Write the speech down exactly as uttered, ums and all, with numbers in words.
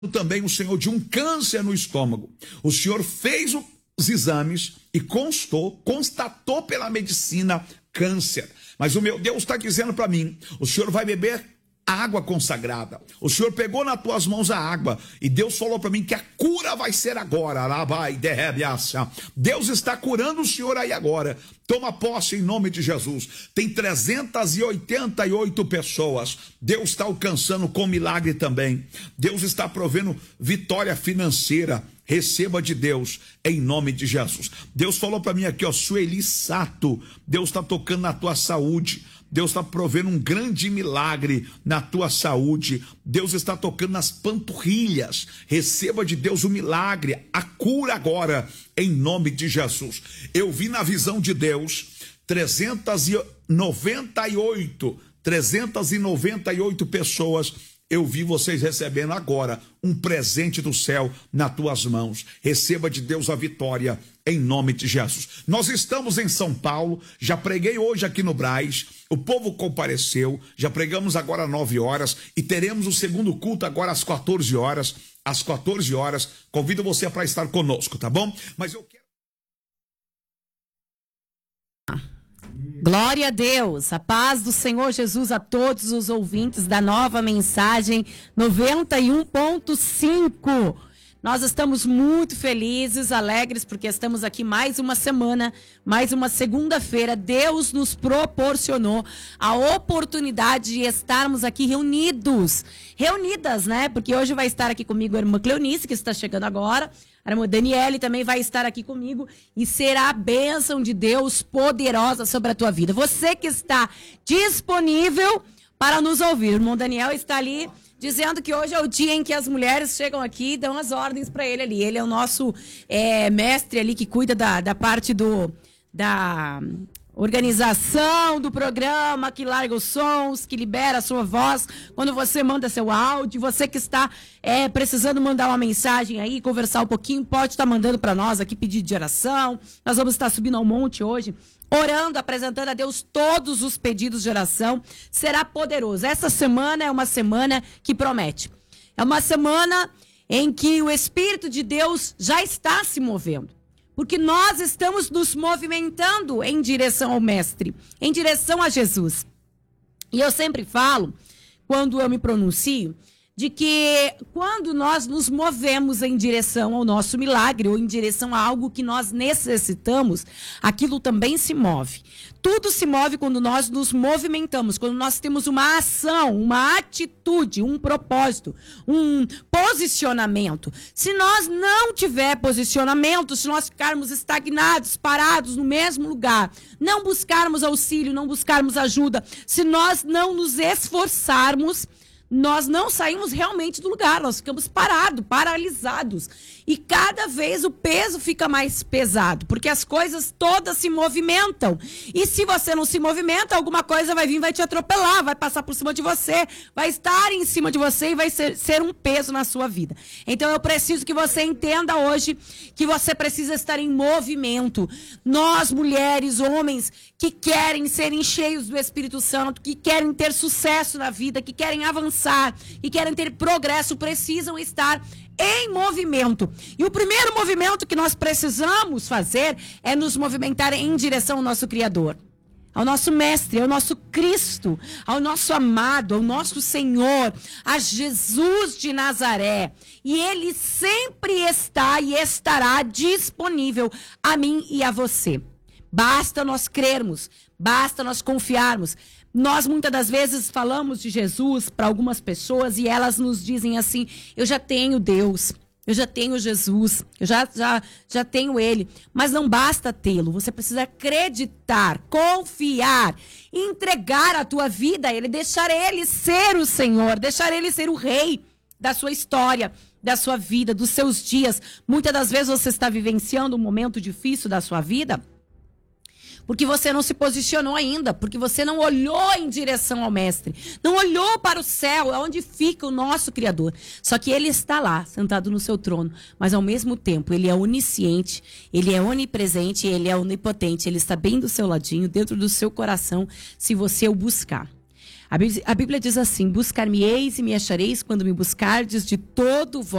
também o Senhor de um câncer no estômago. O Senhor fez os exames e constou, constatou pela medicina câncer. Mas o meu Deus está dizendo para mim, o Senhor vai beber água consagrada. O Senhor pegou nas tuas mãos a água e Deus falou para mim que a cura vai ser agora. Lá vai, Deus está curando o Senhor aí agora. Toma posse em nome de Jesus. Tem trezentas e oitenta e oito pessoas. Deus está alcançando com milagre também. Deus está provendo vitória financeira. Receba de Deus em nome de Jesus. Deus falou para mim aqui, ó, Sueli Sato. Deus está tocando na tua saúde. Deus está provendo um grande milagre na tua saúde. Deus está tocando nas panturrilhas. Receba de Deus o milagre, a cura agora, em nome de Jesus. Eu vi na visão de Deus trezentas e noventa e oito, trezentas e noventa e oito pessoas. Eu vi vocês recebendo agora um presente do céu nas tuas mãos. Receba de Deus a vitória em nome de Jesus. Nós estamos em São Paulo, já preguei hoje aqui no Brás, o povo compareceu, já pregamos agora às nove horas e teremos o segundo culto agora às quatorze horas. Às quatorze horas, convido você para estar conosco, tá bom? Mas eu quero... Glória a Deus, a paz do Senhor Jesus a todos os ouvintes da Nova Mensagem noventa e um ponto cinco. Nós estamos muito felizes, alegres, porque estamos aqui mais uma semana, mais uma segunda-feira. Deus nos proporcionou a oportunidade de estarmos aqui reunidos, reunidas, né? Porque hoje vai estar aqui comigo a irmã Cleonice, que está chegando agora. A irmã Daniele também vai estar aqui comigo e será a bênção de Deus poderosa sobre a tua vida. Você que está disponível para nos ouvir. O irmão Daniel está ali dizendo que hoje é o dia em que as mulheres chegam aqui e dão as ordens para ele ali. Ele é o nosso é, mestre ali que cuida da, da parte do, da organização do programa, que larga os sons, que libera a sua voz quando você manda seu áudio. Você que está é, precisando mandar uma mensagem aí, conversar um pouquinho, pode estar mandando para nós aqui pedido de oração. Nós vamos estar subindo ao monte hoje, orando, apresentando a Deus todos os pedidos de oração. Será poderoso. Essa semana é uma semana que promete. É uma semana em que o Espírito de Deus já está se movendo. Porque nós estamos nos movimentando em direção ao Mestre, em direção a Jesus. E eu sempre falo, quando eu me pronuncio, de que quando nós nos movemos em direção ao nosso milagre ou em direção a algo que nós necessitamos, aquilo também se move. Tudo se move quando nós nos movimentamos, quando nós temos uma ação, uma atitude, um propósito, um posicionamento. Se nós não tiver posicionamento, se nós ficarmos estagnados, parados no mesmo lugar, não buscarmos auxílio, não buscarmos ajuda, se nós não nos esforçarmos, nós não saímos realmente do lugar, nós ficamos parados, paralisados. E cada vez o peso fica mais pesado, porque as coisas todas se movimentam. E se você não se movimenta, alguma coisa vai vir, vai te atropelar, vai passar por cima de você, vai estar em cima de você e vai ser, ser um peso na sua vida. Então eu preciso que você entenda hoje que você precisa estar em movimento. Nós, mulheres, homens, que querem serem cheios do Espírito Santo, que querem ter sucesso na vida, que querem avançar e querem ter progresso, precisam estar em movimento. E o primeiro movimento que nós precisamos fazer é nos movimentar em direção ao nosso Criador, ao nosso Mestre, ao nosso Cristo, ao nosso amado, ao nosso Senhor, a Jesus de Nazaré. E Ele sempre está e estará disponível a mim e a você. Basta nós crermos, basta nós confiarmos. Nós muitas das vezes falamos de Jesus para algumas pessoas e elas nos dizem assim: eu já tenho Deus, eu já tenho Jesus, eu já, já, já tenho Ele. Mas não basta tê-lo, você precisa acreditar, confiar, entregar a tua vida a Ele, deixar Ele ser o Senhor, deixar Ele ser o Rei da sua história, da sua vida, dos seus dias. Muitas das vezes você está vivenciando um momento difícil da sua vida porque você não se posicionou ainda, porque você não olhou em direção ao Mestre, não olhou para o céu, onde fica o nosso Criador. Só que Ele está lá, sentado no seu trono, mas ao mesmo tempo Ele é onisciente, Ele é onipresente, Ele é onipotente, Ele está bem do seu ladinho, dentro do seu coração, se você o buscar. A Bíblia, a Bíblia diz assim: buscar-me-eis e me achareis quando me buscardes de todo o